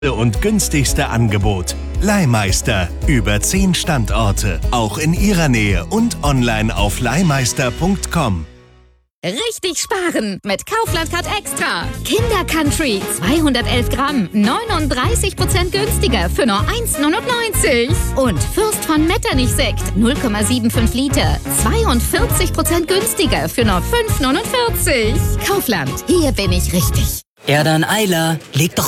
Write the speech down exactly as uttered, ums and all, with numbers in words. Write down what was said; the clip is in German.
und günstigste Angebot. Leihmeister. Über zehn Standorte. Auch in Ihrer Nähe und online auf leihmeister punkt com. Richtig sparen mit Kaufland Card Extra. Kinder Country zweihundertelf Gramm, neununddreißig Prozent günstiger für nur eins neunundneunzig. Und Fürst von Metternich Sekt null Komma fünfundsiebzig Liter, zweiundvierzig Prozent günstiger für nur fünf neunundvierzig. Kaufland, hier bin ich richtig. Ja dann, Eila, leg doch